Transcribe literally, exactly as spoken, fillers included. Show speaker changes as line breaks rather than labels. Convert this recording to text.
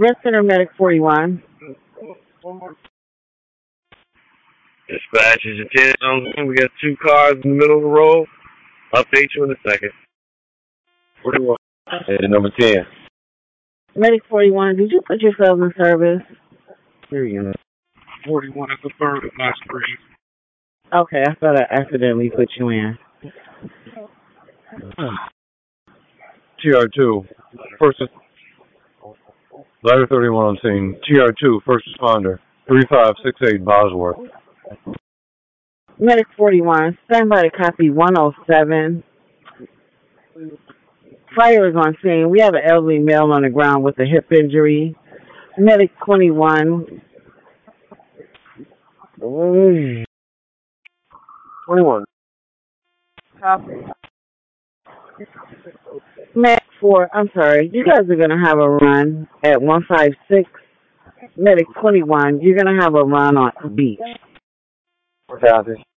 Red Center Medic forty-one.
Dispatch is a ten on. We got two cars in the middle of the road. Update you in a second. forty-one. Headed number ten.
Medic forty-one, did you put yourself in service?
Here you go. forty-one is the third of my screen.
Okay, I thought I accidentally put you in.
T R two, first, ladder thirty-one on scene. T R two, first responder, three five six eight Bosworth.
Medic forty-one, stand by to copy one oh seven. Fire is on scene. We have an elderly male on the ground with a hip injury. Medic twenty-one.
twenty-one.
Copy. Medic four, I'm sorry, you guys are going to have a run at one five six. Medic twenty-one, you're going to have a run on the beach.
Copy.